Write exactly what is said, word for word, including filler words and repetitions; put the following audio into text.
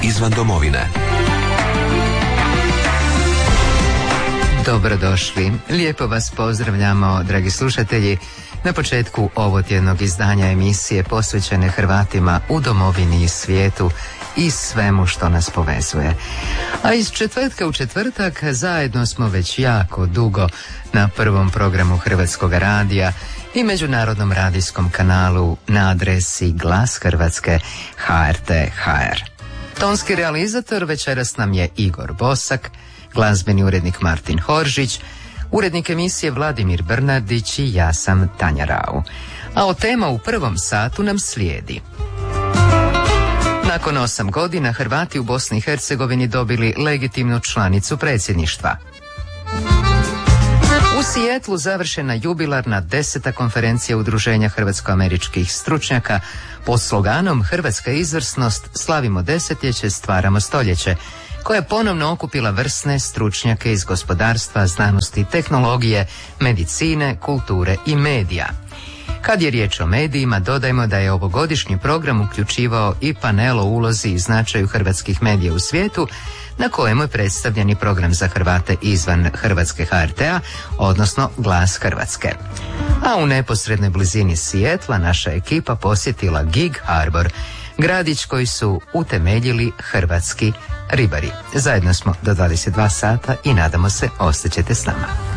izvan domovine. Dobrodošli. Lijepo vas pozdravljamo, dragi slušatelji, na početku ovotjednog izdanja emisije posvećene Hrvatima u domovini i svijetu i svemu što nas povezuje. A iz četvrtka u četvrtak zajedno smo već jako dugo na prvom programu Hrvatskog radija i međunarodnom radijskom kanalu na adresi Glas Hrvatske H R T H R. Tonski realizator večeras nam je Igor Bosak, glazbeni urednik Martin Horžić, urednik emisije Vladimir Brnardić i ja sam Tanja Rau. A o tema u prvom satu nam slijedi. Nakon osam godina Hrvati u Bosni i Hercegovini dobili legitimnu članicu predsjedništva. U Sijetlu završena jubilarna deseta konferencija Udruženja hrvatsko-američkih stručnjaka pod sloganom Hrvatska izvrsnost, slavimo desetljeće, stvaramo stoljeće, koja je ponovno okupila vrsne stručnjake iz gospodarstva, znanosti, tehnologije, medicine, kulture i medija. Kad je riječ o medijima, dodajmo da je ovogodišnji program uključivao i panel o ulozi i značaju hrvatskih medija u svijetu, na kojemu je predstavljen i program za Hrvate izvan Hrvatske H R T-a, odnosno Glas Hrvatske. A u neposrednoj blizini Sijetla naša ekipa posjetila Gig Harbor, gradić koji su utemeljili hrvatski ribari. Zajedno smo do dvadeset dva sata i nadamo se ostaćete s nama.